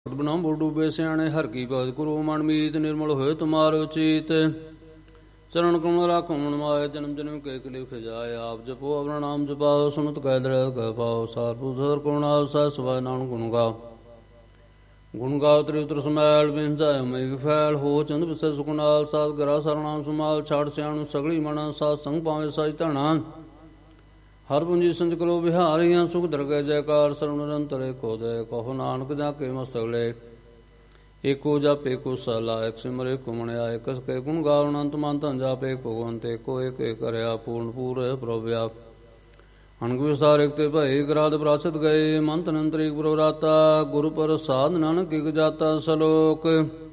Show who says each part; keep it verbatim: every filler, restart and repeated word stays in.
Speaker 1: ਬਣਾ ਡੂਬੇ ਸਿਆਣੇ ਹਰ ਕੀ ਭਗਤ ਕਰੋ ਮਨ ਮੀਤ ਨਿਰਮਲ ਹੋਏ ਤੁਮਾਰੋ ਚੀਤ ਚਰਨ ਕਮਲ ਰਾਖੋ ਮਨ ਮਾਏ ਜਨਮ ਜਨਮ ਕੇ ਕਲਿਖ ਜਾਏ ਆਪ ਜਪੋ ਆਪਣਾ ਨਾਮ ਜਪਾਓ ਸੁਨਤ ਕਹਿ ਦਰਦ ਕਹਿ ਪਾਓ ਸਾਰਪੂ ਸਰ ਕਰੁਣਾ ਸਹਿ ਸਵਾਇ ਨਾਨਕ ਗੁਣ ਗਾਓ ਗੁਣ ਗਾਓ ਤ੍ਰਿਵਤਰ ਸਮੈਲ ਬਿੰਜਾਇ ਮੇਘ ਫੈਲ ਹੋ ਚੰਦ ਵਿਸੇ ਸੁਖਨਾਲ ਸਾਧ ਗਰਾ ਸਰਨਾਮ ਸੁਮਾਲ ਛਾੜ ਸਿਆਣੂ ਸਗਲੀ ਮਣਾ ਸਾਧ ਸੰਗ ਪਾਵੇ ਸਾਜ ਧਣਾ ਹਰ ਪੁੰਜੀ ਸੰਜ ਕਰੋ ਬਿਹਾਰੀਆਂ ਸੁਖ ਦਰਗਹਿ ਜੈਕਾਰ ਸਰਵ ਨਿਰੰਤਰ ਕੋ ਦੇ ਕਹੋ ਨਾਨਕ ਜਾ ਕੇ ਮਸਤਗਲੇ ਏਕੋ ਜਪ ਏਕੋ ਸਲਾ ਇਕ ਸਿਮਰੇ ਕੁਮਣਿਆ ਇਕਸ ਕੇ ਗੁਣ ਗਾਵ ਅਨੰਤ ਮਨ ਧਨ ਜਾਪੇ ਭਗਵੰਤ ਏਕੋ ਏਕ ਕਰਿਆ ਪੂਰਨ ਪੂਰੇ ਪ੍ਰਭ ਵਿਆਪ ਅਨੰਗ ਵਿਸਤਾਰ ਇਕ ਤੇ ਭਏ ਗਰਾਦ ਪ੍ਰਾਸਤ ਗਏ ਮੰਤ ਅਨੰਤਰ ਏਕ ਪ੍ਰਭ ਰਾਤਾ ਗੁਰੂ ਪ੍ਰਸਾਦ ਨਾਨਕ ਇਕ ਜਾਤਾ ਸਲੋਕ